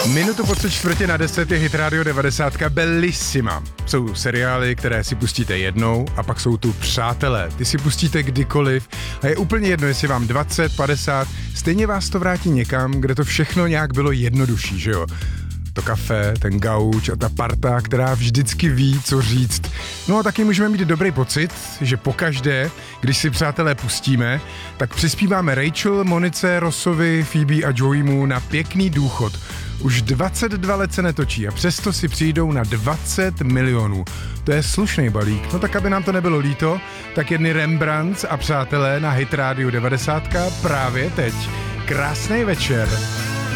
Minutu po 9:45 je Hit Radio 90 Bellissima. Jsou seriály, které si pustíte jednou a pak jsou tu Přátelé. Ty si pustíte kdykoliv a je úplně jedno, jestli vám 20, 50, stejně vás to vrátí někam, kde to všechno nějak bylo jednodušší, že jo? To kafe, ten gauč a ta parta, která vždycky ví, co říct. No a taky můžeme mít dobrý pocit, že pokaždé, když si Přátelé pustíme, tak přispíváme Rachel, Monice, Rossovi, Phoebe a Joeymu na pěkný důchod. Už 22 let se netočí a přesto si přijdou na 20 milionů. To je slušný balík. No tak, aby nám to nebylo líto, tak jedny Rembrandts a Přátelé na Hit Radio 90 právě teď. Krásný večer.